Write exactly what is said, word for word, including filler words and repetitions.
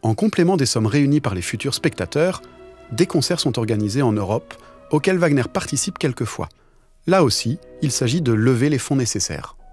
En complément des sommes réunies par les futurs spectateurs, des concerts sont organisés en Europe, auxquels Wagner participe quelquefois. Là aussi, il s'agit de lever les fonds nécessaires.